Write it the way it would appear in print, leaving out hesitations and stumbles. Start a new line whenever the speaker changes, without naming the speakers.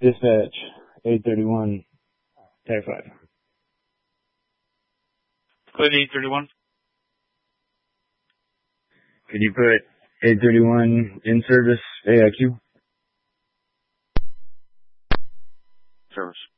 Dispatch, 831, Tag 5.
Go ahead, 831.
Could you put 831 in service AIQ?
Service.